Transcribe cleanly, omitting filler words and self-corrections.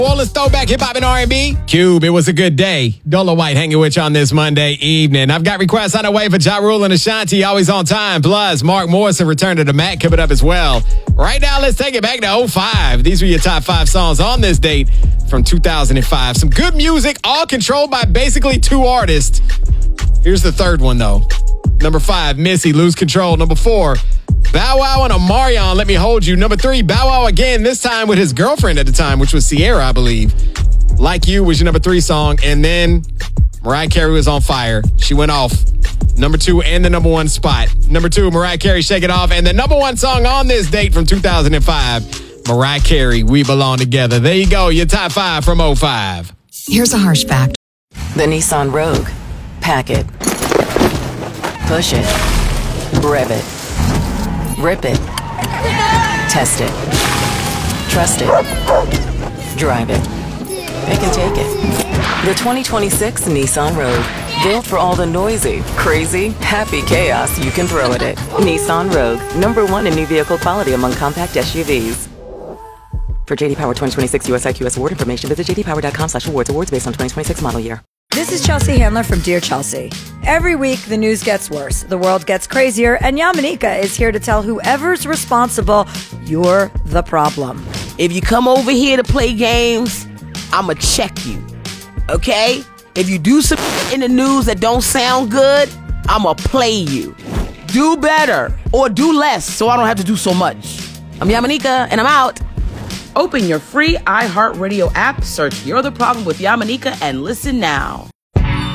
Orleans throwback hip hop and R&B. Cube, it was a good day. Dola White hanging with you on this Monday evening. I've got requests on the way for Ja Rule and Ashanti, always on time. Plus, Mark Morrison returned to the Mac coming up as well. Right now, let's take it back to 05. These were your top 5 songs on this date from 2005. Some good music, all controlled by basically 2 artists. Here's the third one, though. Number 5, Missy, Lose Control. Number 4, Bow Wow and Omarion, Let Me Hold You. Number 3, Bow Wow again, this time with his girlfriend at the time, which was Ciara, I believe. Like You was your number 3 song. And then Mariah Carey was on fire. She went off. Number 2 and the number 1 spot. Number 2, Mariah Carey, Shake It Off. And the number 1 song on this date from 2005, Mariah Carey, We Belong Together. There you go, your top 5 from 05. Here's a harsh fact. The Nissan Rogue. Pack it. Push it. Rev it. Rip it. Test it. Trust it. Drive it. It can take it. The 2026 Nissan Rogue. Built for all the noisy, crazy, happy chaos you can throw at it. Nissan Rogue. #1 in new vehicle quality among compact SUVs. For JD Power 2026 US IQS award information, visit jdpower.com/awards. Awards based on 2026 model year. This is Chelsea Handler from Dear Chelsea. Every week, the news gets worse, the world gets crazier, and Yamanika is here to tell whoever's responsible, you're the problem. If you come over here to play games, I'ma check you, okay? If you do some in the news that don't sound good, I'ma play you. Do better or do less so I don't have to do so much. I'm Yamanika, and I'm out. Open your free iHeartRadio app, search You're the Problem with Yamanika, and listen now.